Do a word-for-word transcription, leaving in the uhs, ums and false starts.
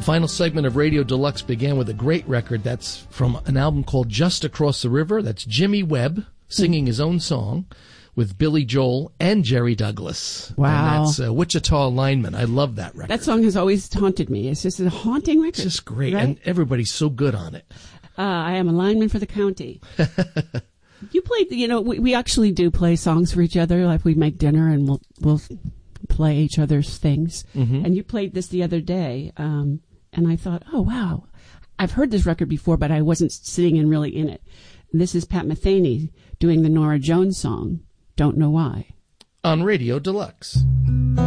final segment of Radio Deluxe began with a great record that's from an album called Just Across the River. That's Jimmy Webb singing his own song with Billy Joel and Jerry Douglas. Wow. And that's uh, Wichita Lineman. I love that record. That song has always haunted me. It's just a haunting record. It's just great. Right? And everybody's so good on it. Uh, I am a lineman for the county. You played, you know, we, we actually do play songs for each other. Like we make dinner and we'll, we'll play each other's things. Mm-hmm. And you played this the other day. Um, and I thought, oh, wow. I've heard this record before, but I wasn't sitting in really in it. And this is Pat Metheny doing the Norah Jones song, Don't Know Why. On Radio Deluxe.